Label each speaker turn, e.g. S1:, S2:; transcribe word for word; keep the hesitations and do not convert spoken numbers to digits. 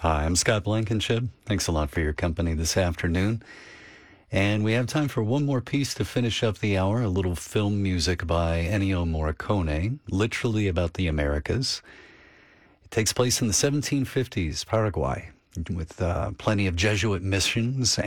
S1: Hi, I'm Scott Blankenship. Thanks a lot for your company this afternoon. And we have time for one more piece to finish up the hour, a little film music by Ennio Morricone, literally about the Americas. It takes place in the seventeen fifties, Paraguay, with uh, plenty of Jesuit missions